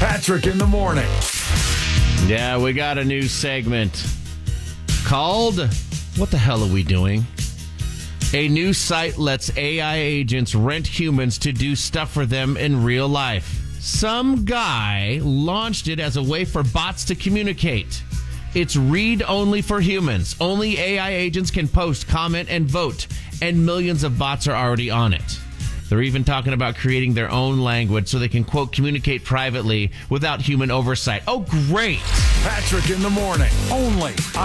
Patrick in the morning. Yeah, we got a new segment called What the Hell Are We Doing? A new site lets AI agents rent humans to do stuff for them in real life. Some guy launched it as a way for bots to communicate. It's read-only for humans. Only AI agents can post, comment, and vote, and millions of bots are already on it. They're even talking about creating their own language so they can, quote, communicate privately without human oversight. Oh, great. Patrick in the morning, only on